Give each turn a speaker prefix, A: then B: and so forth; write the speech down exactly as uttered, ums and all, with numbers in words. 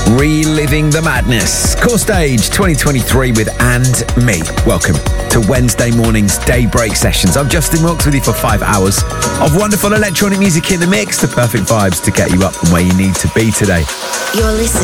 A: Reliving the Madness. Core Stage twenty twenty-three with And Me. Welcome to Wednesday morning's Daybreak Sessions. I'm Justin Wilkes with you for five hours of wonderful electronic music in the mix, the perfect vibes to get you up from where you need to be today.
B: You're listening